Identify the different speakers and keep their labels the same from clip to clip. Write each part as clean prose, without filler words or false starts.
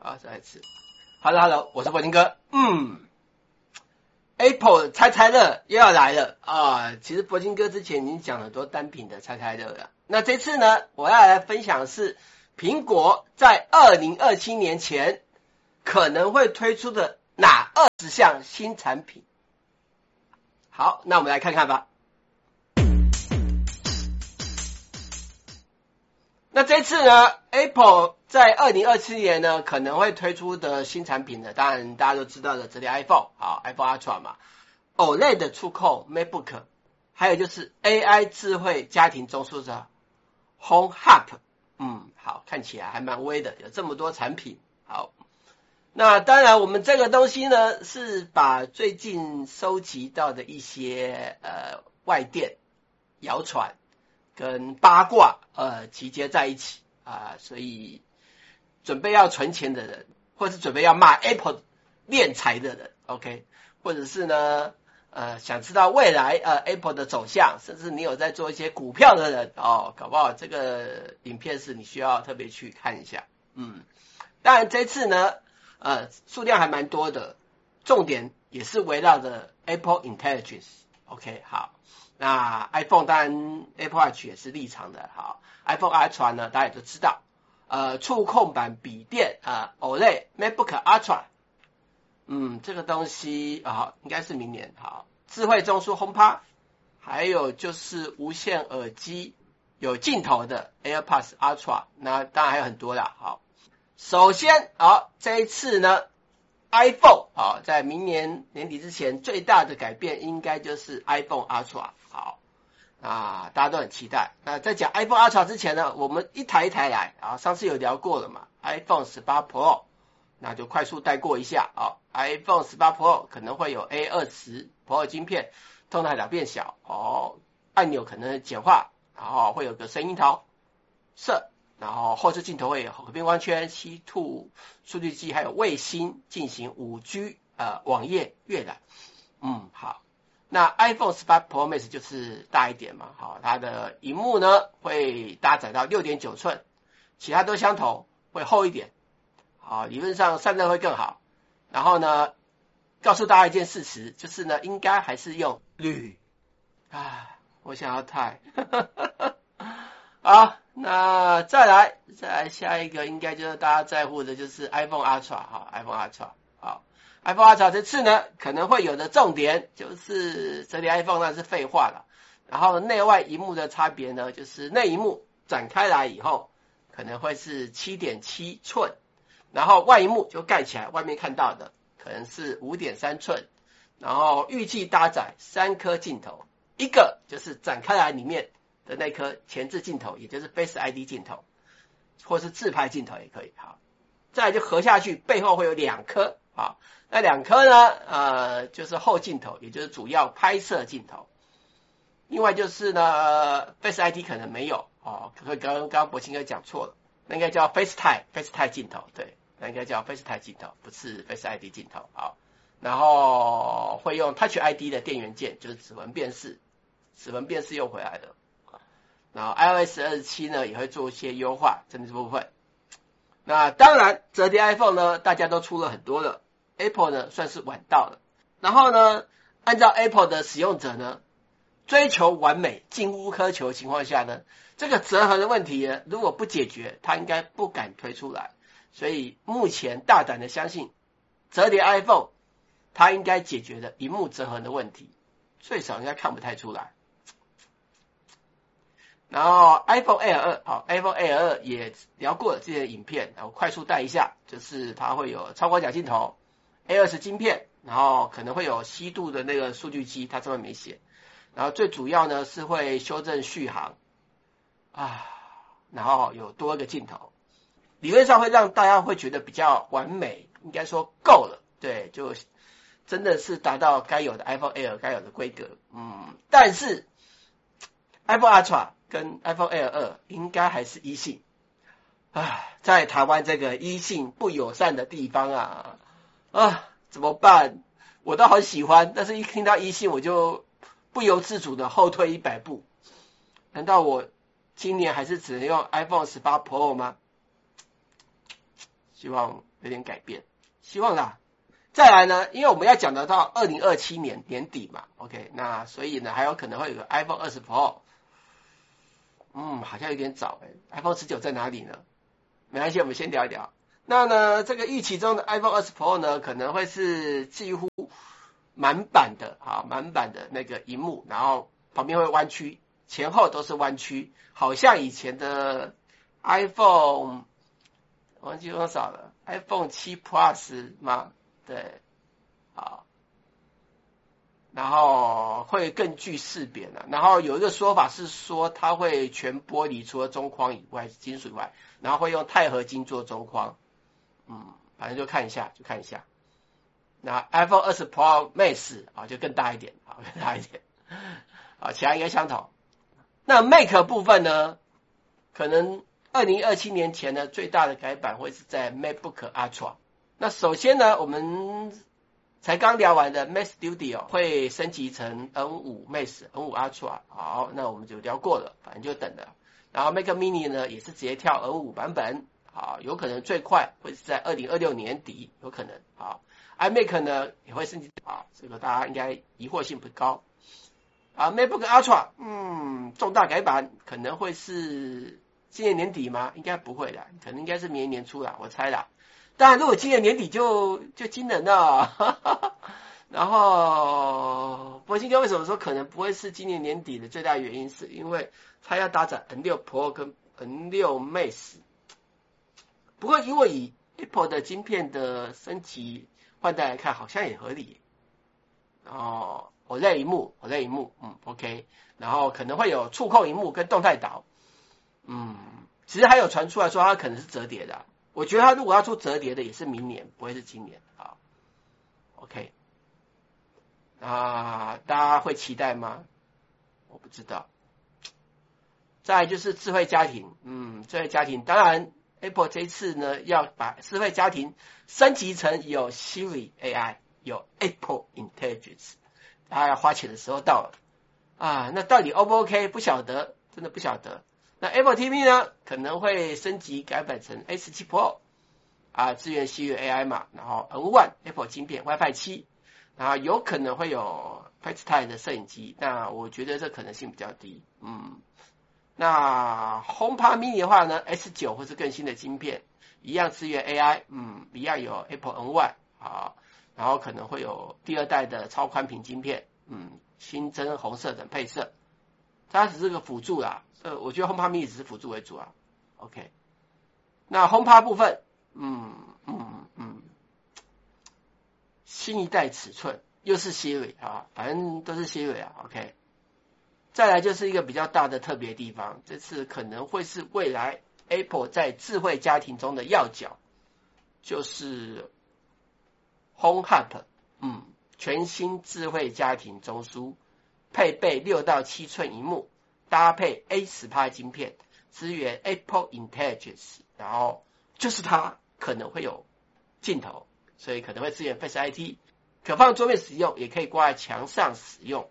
Speaker 1: 好，再一次。Hello， 我是柏金哥。Apple 猜猜乐又要来了啊！其实柏金哥之前已经讲了很多单品的猜猜乐了。那这次呢，我要来分享的是苹果在2027年前可能会推出的哪20项新产品。好，那我们来看看吧。那这次呢 ，Apple 在2027年呢可能会推出的新产品呢，当然大家都知道的，折叠 iPhone， 好 ，iPhone Ultra 嘛 ，OLED 的触控 MacBook， 还有就是 AI 智慧家庭中枢的 Home Hub， 好，看起来还蛮威的，有这么多产品。好，那当然我们这个东西呢是把最近收集到的一些外电谣传跟八卦集结在一起所以准备要存钱的人，或是准备要骂 Apple 敛财的人 ，OK， 或者是呢想知道未来Apple 的走向，甚至你有在做一些股票的人搞不好这个影片是你需要特别去看一下。当然这次呢数量还蛮多的，重点也是围绕着 Apple Intelligence，OK， 好。那 iPhone 当然 Apple Watch 也是立场的，好 ，iPhone Ultra 呢大家也都知道，触控板笔电OLED MacBook Ultra， 这个东西应该是明年，好，智慧中枢 HomePod， 还有就是无线耳机有镜头的 AirPods Ultra， 那当然还有很多啦，好，首先这一次呢 iPhone 在明年年底之前最大的改变应该就是 iPhone Ultra。好大家都很期待。那在讲 iPhone Ultra 之前呢，我们一台一台来上次有聊过了嘛 iPhone 18 Pro， 那就快速带过一下iPhone 18 Pro 可能会有 A20 Pro 晶片，通台表变小按钮可能简化，然后会有个声音调色，然后后置镜头会有可变光圈、C2 数据机，还有卫星进行 5G 网页阅览。好。那 iPhone 18 Pro Max 就是大一点嘛，好，它的萤幕呢会搭载到 6.9 寸，其他都相同，会厚一点，好，理论上散热会更好。然后呢，告诉大家一件事实，就是呢，应该还是用铝我想要钛好，那再来下一个，应该就是大家在乎的就是 iPhone Ultra， 好 ，iPhone Ultra， 好。iPhone Ultra 这次呢可能会有的重点就是折叠 iPhone 那是废话了，然后内外萤幕的差别呢就是内萤幕展开来以后可能会是 7.7 寸，然后外萤幕就盖起来，外面看到的可能是 5.3 寸，然后预计搭载3颗镜头，一个就是展开来里面的那颗前置镜头，也就是 Face ID 镜头，或是自拍镜头也可以，好，再来就合下去，背后会有2颗，好，那2颗呢就是后镜头，也就是主要拍摄镜头。另外就是呢 Face ID 可能没有刚刚柏青哥讲错了，那应该叫 FaceTime 镜头，对，那应该叫 FaceTime 镜头，不是 Face ID 镜头。好，然后会用 Touch ID 的电源键，就是指纹辨识又回来了。然后 iOS 27呢也会做一些优化，针对这部分。那当然折叠 iPhone 呢大家都出了很多了， Apple 呢算是晚到了。然后呢按照 Apple 的使用者呢追求完美近乎苛求的情况下呢，这个折痕的问题呢如果不解决，它应该不敢推出来。所以目前大胆的相信折叠 iPhone 它应该解决的萤幕折痕的问题，最少应该看不太出来。然后 iPhone Air 2， 好 ，iPhone Air 2也聊过了这些影片，然后快速带一下，就是它会有超广角镜头 ，A20 晶片，然后可能会有吸度的那个数据机，它这边没写。然后最主要呢是会修正续航然后有多一个镜头，理论上会让大家会觉得比较完美，应该说够了，对，就真的是达到该有的 iPhone Air 该有的规格，但是 iPhone Ultra跟 iPhone Air 2应该还是一信在台湾这个一信不友善的地方怎么办？我倒好喜欢，但是一听到一信我就不由自主的后退100步。难道我今年还是只能用 iPhone 18 Pro 吗？ 希望有点改变，希望啦。再来呢，因为我们要讲得到2027年年底嘛 ，OK， 那所以呢还有可能会有个 iPhone 20 Pro， 好像有点早iPhone 19在哪里呢？没关系，我们先聊一聊。那呢，这个预期中的 iPhone 20 Pro 呢，可能会是几乎满版的那个萤幕，然后旁边会弯曲，前后都是弯曲，好像以前的 iPhone， 忘记多少了 ，iPhone 7 Plus 吗？对，好，然后会更具识别了。然后有一个说法是说，它会全玻璃，除了中框以外，金属以外，然后会用钛合金做中框。反正就看一下。那 iPhone 20 Pro Max 就更大一点，其他应该相同。那 Mac 部分呢，可能2027年前呢，最大的改版会是在 MacBook Ultra。那首先呢，我们才刚聊完的 Mac Studio 会升级成 N5 Max、N5 Ultra， 好，那我们就聊过了，反正就等了。然后 Mac Mini 呢，也是直接跳 N5 版本，好，有可能最快会是在2026年底，有可能，好。iMac 呢也会升级，这个大家应该疑惑性不高。MacBook Ultra， 重大改版可能会是今年年底吗？应该不会啦，可能应该是明年年初啦，我猜啦。当然，如果今年年底就惊人了。然后，博兴哥为什么说可能不会是今年年底的最大原因，是因为它要搭载 N6 Pro 跟 N6 Max。不过，因为以 Apple 的晶片的升级换代来看，好像也合理。OLED 萤幕，OK， 然后可能会有触控萤幕跟动态岛。其实还有传出来说它可能是折叠的。我觉得它如果要出折叠的，也是明年，不会是今年。好 ，OK， 大家会期待吗？我不知道。再来就是智慧家庭，智慧家庭，当然 Apple 这一次呢要把智慧家庭升级成有 Siri AI， 有 Apple Intelligence， 大家要花钱的时候到了那到底 O 不 OK？ 不晓得，真的不晓得。那 Apple TV 呢，可能会升级改版成 A17 Pro， 支援 Siri AI 嘛，然后 N1 Apple 晶片 WiFi 7，然后有可能会有 FaceTime 的摄影机，那我觉得这可能性比较低。那 HomePod Mini 的话呢 ，S9 或是更新的晶片，一样支援 AI， 一样有 Apple N1， 然后可能会有第二代的超宽屏晶片，新增红色等配色，它只是个辅助啦。我觉得 HomePod Mini 只是辅助为主OK， 那 HomePod 部分，新一代尺寸又是 Siri 反正都是 Siri OK。再来就是一个比较大的特别地方，这次可能会是未来 Apple 在智慧家庭中的要角，就是 Home Hub， 全新智慧家庭中枢，配备6到7寸萤幕，搭配 A18 晶片，支援 Apple Intelligence， 然后就是它可能会有镜头，所以可能会支援 Face ID， 可放桌面使用，也可以挂在墙上使用。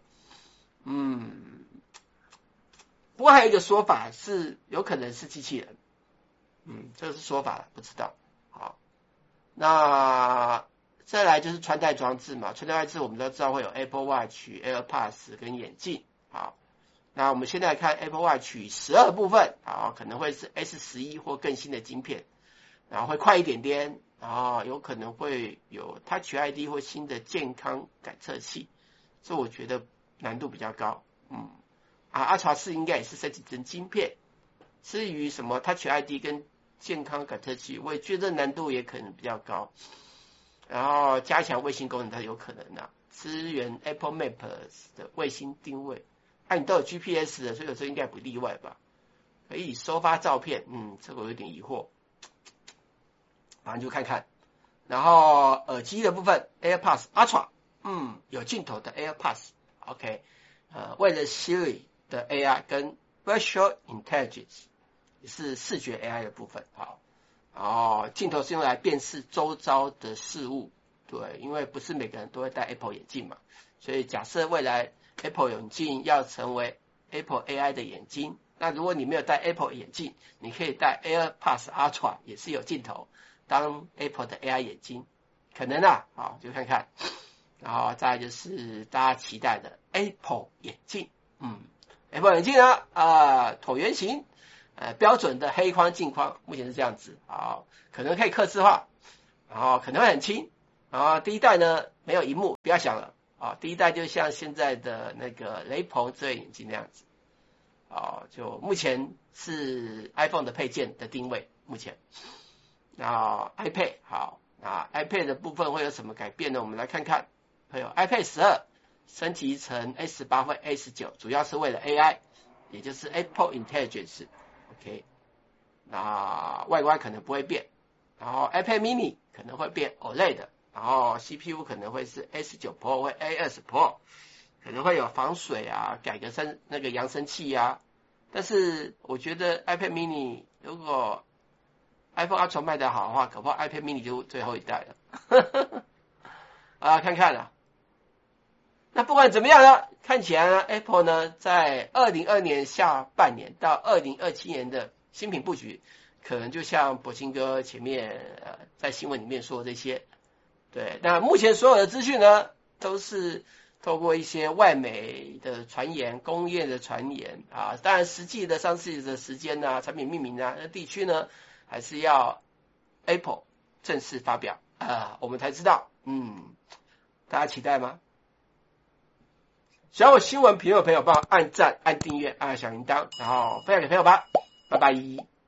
Speaker 1: 不过还有一个说法是有可能是机器人，这个是说法，不知道。好，那再来就是穿戴装置嘛，穿戴装置我们都知道会有 Apple Watch、AirPods 跟眼镜。好，那我们现在看 Apple Watch 12部分，可能会是 S11 或更新的晶片，然后会快一点点，然后有可能会有 Touch ID 或新的健康感测器，这我觉得难度比较高。Ultra 4应该也是升级成晶片，至于什么 Touch ID 跟健康感测器，我也觉得难度也可能比较高。然后加强卫星功能它有可能支援 Apple Map 的卫星定位，你都有 GPS 的，所以有时候应该不例外吧。可以收发照片，这个我有点疑惑，反正就看看。然后耳机的部分 AirPods Ultra， 有镜头的 AirPods OK， 为了 Siri 的 AI 跟 Virtual Intelligence 也是视觉 AI 的部分。好，然后镜头是用来辨识周遭的事物，对，因为不是每个人都会戴 Apple 眼镜嘛，所以假设未来 Apple 眼镜要成为 Apple AI 的眼睛， 那如果你没有戴 Apple 眼镜，你可以戴 AirPods Ultra 也是有镜头，当 Apple 的 AI 眼镜，可能啊，好就看看。然后再来就是大家期待的 Apple 眼镜，Apple 眼镜呢椭圆形，标准的黑框镜框，目前是这样子，好，可能可以客制化，然后可能会很轻，然后第一代呢没有萤幕，不要想了，第一代就像现在的那个雷朋智慧眼镜那样子，就目前是 iPhone 的配件的定位，目前，然后 iPad 好，iPad 的部分会有什么改变呢？我们来看看。还有 iPad 12升级成 A18 或 A19， 主要是为了 AI， 也就是 Apple Intelligence。OK， 那外观可能不会变，然后 iPad mini 可能会变 OLED， 然后 CPU 可能会是 A19 Pro 或 A20 Pro， 可能会有防水啊，改个那个扬声器啊。但是我觉得 iPad mini 如果 iPhone Ultra 卖得好的话，可不好 iPad mini 就最后一代了。看看了。那不管怎么样呢，看起来呢 ，Apple 呢在2022年下半年到2027年的新品布局，可能就像博清哥前面在新闻里面说的这些。对，那目前所有的资讯呢，都是透过一些外媒的传言、工业的传言啊，当然实际的上市的时间啊、产品命名啊、地区呢，还是要 Apple 正式发表我们才知道。大家期待吗？喜欢我新闻评论的朋友，帮我按赞、按订阅、按小铃铛，然后分享给朋友吧。拜拜。